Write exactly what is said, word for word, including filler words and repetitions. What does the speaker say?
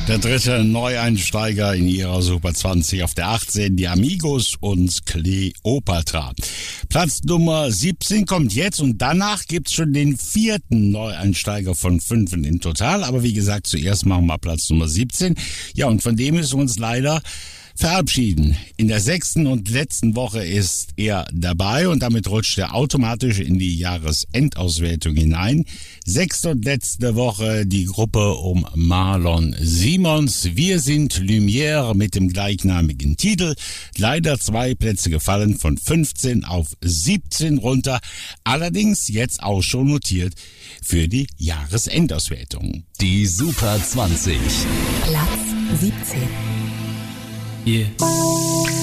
Der dritte Neueinsteiger in ihrer Super zwanzig auf der achtzehn, die Amigos und Kleopatra. Platz Nummer siebzehn kommt jetzt und danach gibt's schon den vierten Neueinsteiger von fünf in total. Aber wie gesagt, zuerst machen wir Platz Nummer siebzehn. Ja, und von dem müssen wir uns leider verabschieden. In der sechsten und letzten Woche ist er dabei und damit rutscht er automatisch in die Jahresendauswertung hinein. Sechste und letzte Woche die Gruppe um Marlon Simons. Wir sind Lumière mit dem gleichnamigen Titel. Leider zwei Plätze gefallen, von fünfzehn auf siebzehn runter. Allerdings jetzt auch schon notiert für die Jahresendauswertung. Die Super zwanzig. Platz siebzehn. Yeah.